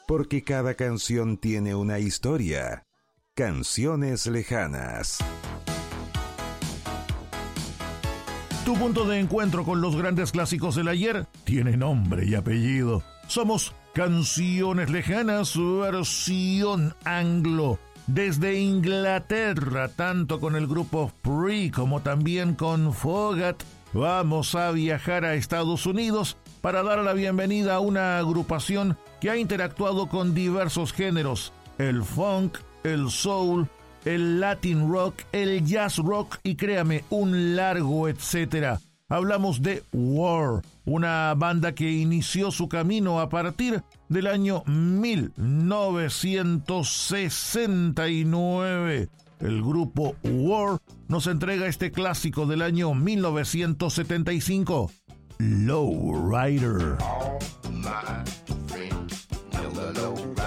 porque cada canción tiene una historia. Canciones lejanas. Tu punto de encuentro con los grandes clásicos del ayer tiene nombre y apellido. Somos Canciones Lejanas, versión anglo. Desde Inglaterra, tanto con el grupo Free como también con Fogat, vamos a viajar a Estados Unidos para dar la bienvenida a una agrupación que ha interactuado con diversos géneros: el funk, el soul, el latin rock, el jazz rock y créame, un largo etcétera. Hablamos de War, una banda que inició su camino a partir del año 1969. El grupo War nos entrega este clásico del año 1975, Low Rider. All my friends know the low rider.